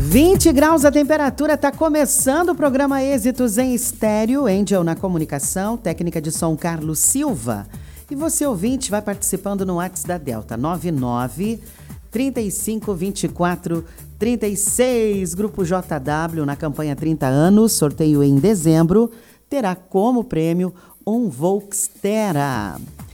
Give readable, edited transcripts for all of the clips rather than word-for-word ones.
20 graus a temperatura, está começando o programa Êxitos em Estéreo, Angel na comunicação, técnica de som Carlos Silva. E você, ouvinte, vai participando no WhatsApp da Delta, 99 35 24 36. Grupo JW, na campanha 30 anos, sorteio em dezembro, terá como prêmio um Volkswagen.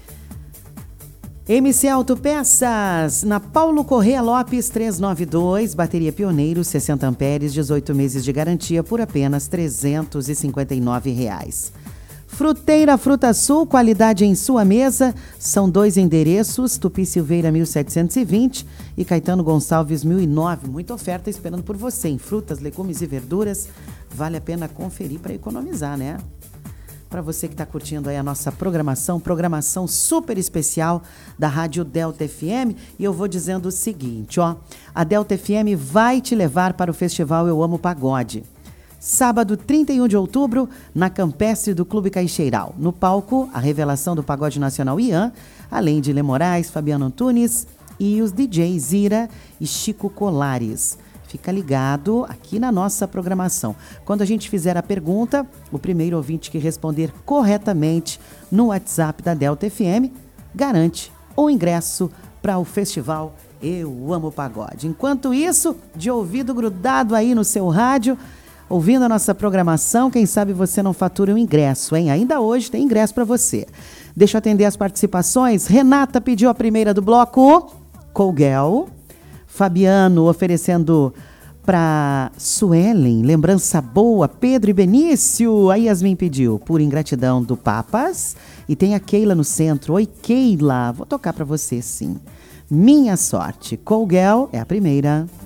MC Autopeças, na Paulo Corrêa Lopes 392, bateria Pioneiro, 60 amperes, 18 meses de garantia por apenas R$ 359. Fruteira Fruta Sul, qualidade em sua mesa, são 2 endereços, Tupi Silveira 1720 e Caetano Gonçalves 1009. Muita oferta esperando por você em frutas, legumes e verduras, vale a pena conferir para economizar, né? Para você que está curtindo aí a nossa programação super especial da Rádio Delta FM. E eu vou dizendo o seguinte, ó. A Delta FM vai te levar para o festival Eu Amo Pagode. Sábado, 31 de outubro, na Campestre do Clube Caixeiral. No palco, a revelação do Pagode Nacional Ian, além de Lê Moraes, Fabiano Antunes e os DJs Ira e Chico Colares. Fica ligado aqui na nossa programação. Quando a gente fizer a pergunta, o primeiro ouvinte que responder corretamente no WhatsApp da Delta FM garante o ingresso para o festival Eu Amo Pagode. Enquanto isso, de ouvido grudado aí no seu rádio, ouvindo a nossa programação, quem sabe você não fatura um ingresso, hein? Ainda hoje tem ingresso para você. Deixa eu atender as participações. Renata pediu a primeira do bloco, Colgel. Fabiano oferecendo para Suelen, lembrança boa, Pedro e Benício. A Yasmin pediu Por Ingratidão do Papas. E tem a Keila no centro. Oi, Keila, vou tocar para você sim. Minha Sorte, Colgel é a primeira.